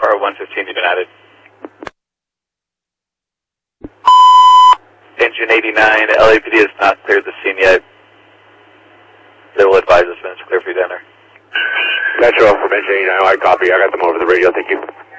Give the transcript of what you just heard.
Tower 115 United. Engine 89, LAPD has not cleared the scene yet. They will advise us when it's clear for you down there. Metro from Engine 89, I copy. I got them over the radio, thank you.